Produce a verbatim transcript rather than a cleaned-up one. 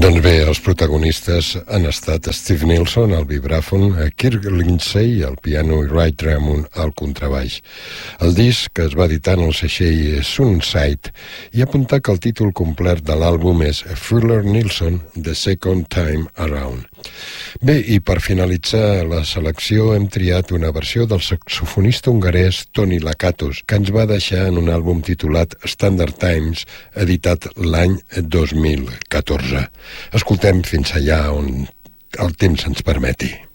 Doncs bé, els protagonistes han estat Steve Nilsson al vibràfon, Kirk Lindsey al piano i Ray Drummond al contrabaix. El disc, que es va editar en el segell Sunside, i apuntar que el títol complet de l'àlbum és Fuller Nilsson, The Second Time Around. Bé, i per finalitzar la selecció hem triat una versió del saxofonista hongarès Toni Lakatos, que ens va deixar en un àlbum titulat Standard Times, editat l'any dos mil catorze. Escoltem fins allà on el temps ens permeti.